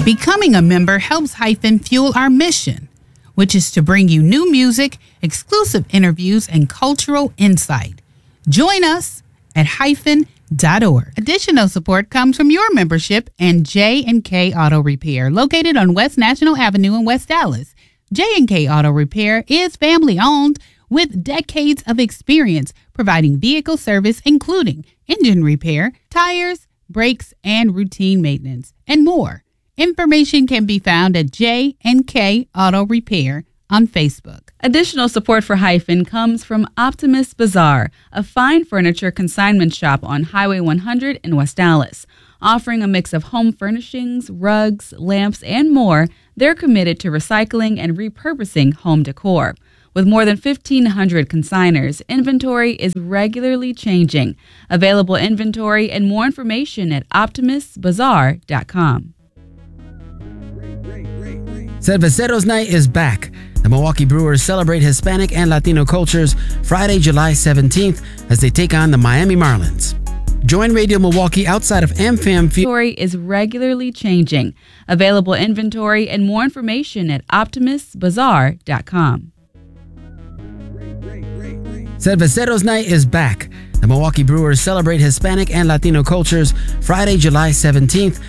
Becoming a member helps Hyphen fuel our mission, which is to bring you new music, exclusive interviews, and cultural insight. Join us at hyphen.org. Additional support comes from your membership and J&K Auto Repair, located on West National Avenue in West Dallas. J&K Auto Repair is family-owned with decades of experience providing vehicle service, including engine repair, tires, brakes, and routine maintenance, and more. Information can be found at J&K Auto Repair on Facebook. Additional support for Hyphen comes from Optimus Bazaar, a fine furniture consignment shop on Highway 100 in West Dallas. Offering a mix of home furnishings, rugs, lamps, and more, they're committed to recycling and repurposing home decor. With more than 1,500 consigners, inventory is regularly changing. Available inventory and more information at optimusbazaar.com. Cerveceros Night is back. The Milwaukee Brewers celebrate Hispanic and Latino cultures Friday, July 17th as they take on the Miami Marlins. Join Radio Milwaukee outside of AmFam. Inventory is regularly changing. Available inventory and more information at optimusbazaar.com. Cerveceros Night is back. The Milwaukee Brewers celebrate Hispanic and Latino cultures Friday, July 17th